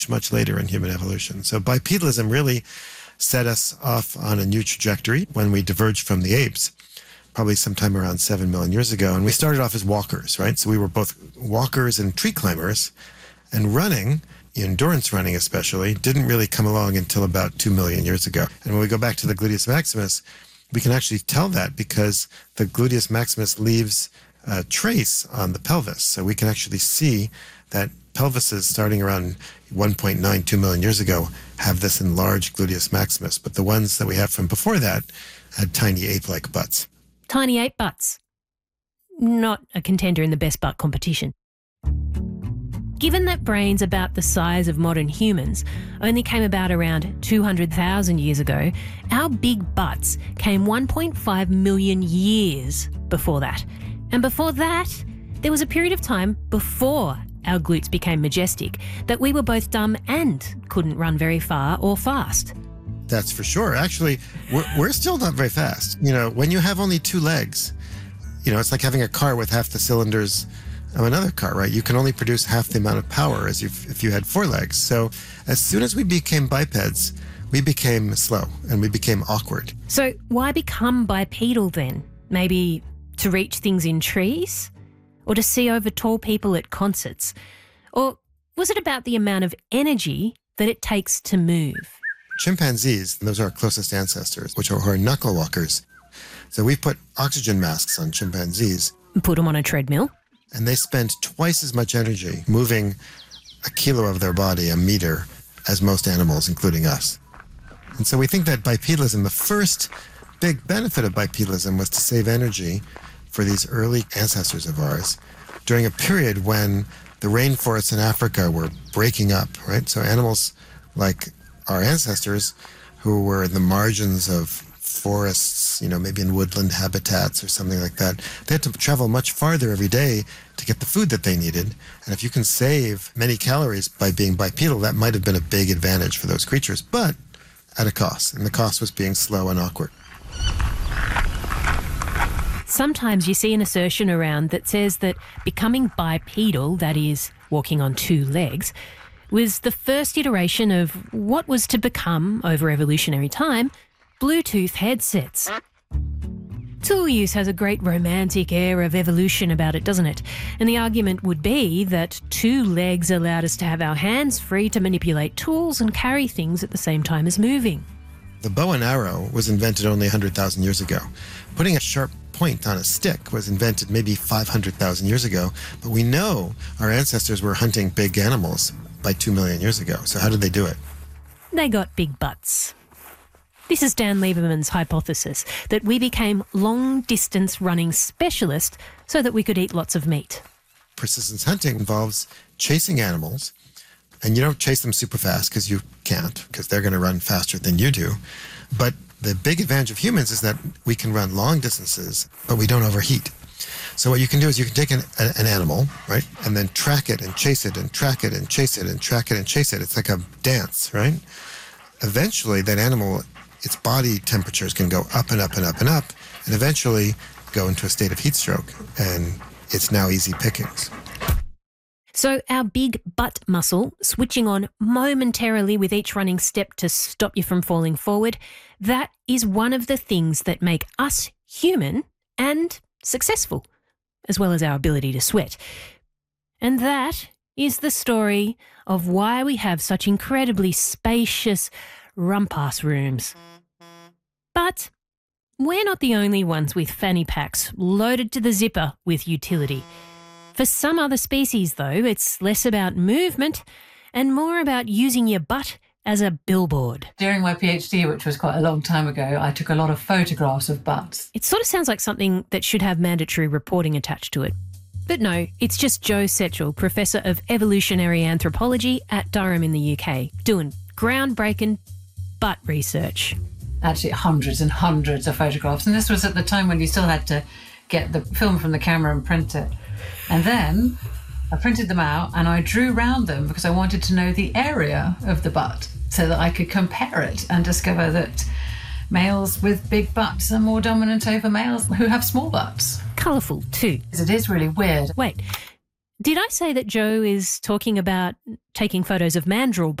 much later in human evolution. So bipedalism really set us off on a new trajectory when we diverged from the apes, probably sometime around 7 million years ago. And we started off as walkers, right? So we were both walkers and tree climbers, and running, endurance running especially, didn't really come along until about 2 million years ago. And when we go back to the gluteus maximus, we can actually tell that because the gluteus maximus leaves a trace on the pelvis. So we can actually see that pelvises starting around 1.92 million years ago have this enlarged gluteus maximus. But the ones that we have from before that had tiny ape-like butts. Tiny ape butts. Not a contender in the best butt competition. Given that brains about the size of modern humans only came about around 200,000 years ago, our big butts came 1.5 million years before that. And before that, there was a period of time before our glutes became majestic that we were both dumb and couldn't run very far or fast. That's for sure. Actually, we're still not very fast. When you have only 2 legs, it's like having a car with half the cylinders of another car, right? You can only produce half the amount of power as if you had 4 legs. So as soon as we became bipeds, we became slow and we became awkward. So why become bipedal then? Maybe to reach things in trees? Or to see over tall people at concerts? Or was it about the amount of energy that it takes to move? Chimpanzees, those are our closest ancestors, which are knuckle walkers. So we've put oxygen masks on chimpanzees. Put them on a treadmill. And they spend twice as much energy moving a kilo of their body, a meter, as most animals, including us. And so we think that bipedalism, the first big benefit of bipedalism was to save energy for these early ancestors of ours during a period when the rainforests in Africa were breaking up, right? So animals like our ancestors who were in the margins of forests, maybe in woodland habitats or something like that, they had to travel much farther every day to get the food that they needed. And if you can save many calories by being bipedal, that might have been a big advantage for those creatures, but at a cost. And the cost was being slow and awkward. Sometimes you see an assertion around that says that becoming bipedal, that is, walking on 2 legs, was the first iteration of what was to become, over evolutionary time, Bluetooth headsets. Tool use has a great romantic air of evolution about it, doesn't it? And the argument would be that 2 legs allowed us to have our hands free to manipulate tools and carry things at the same time as moving. The bow and arrow was invented only 100,000 years ago. Putting a sharp point on a stick was invented maybe 500,000 years ago, but we know our ancestors were hunting big animals by 2 million years ago. So how did they do it? They got big butts. This is Dan Lieberman's hypothesis, that we became long-distance running specialists so that we could eat lots of meat. Persistence hunting involves chasing animals, and you don't chase them super fast because you can't, because they're going to run faster than you do. But the big advantage of humans is that we can run long distances, but we don't overheat. So what you can do is you can take an animal, right, and then track it and chase it and track it and chase it and track it and chase it. It's like a dance, right? Eventually, that animal, its body temperatures can go up and up and up and up, and eventually go into a state of heat stroke, and it's now easy pickings. So our big butt muscle, switching on momentarily with each running step to stop you from falling forward, that is one of the things that make us human and successful, as well as our ability to sweat. And that is the story of why we have such incredibly spacious rumpass rooms. But we're not the only ones with fanny packs loaded to the zipper with utility. For some other species, though, it's less about movement and more about using your butt as a billboard. During my PhD, which was quite a long time ago, I took a lot of photographs of butts. It sort of sounds like something that should have mandatory reporting attached to it. But no, it's just Joe Setchell, Professor of Evolutionary Anthropology at Durham in the UK, doing groundbreaking butt research. Actually, hundreds and hundreds of photographs. And this was at the time when you still had to get the film from the camera and print it. And then I printed them out and I drew round them because I wanted to know the area of the butt so that I could compare it and discover that males with big butts are more dominant over males who have small butts. Colourful too. It is really weird. Wait, Did I say that Joe is talking about taking photos of mandrill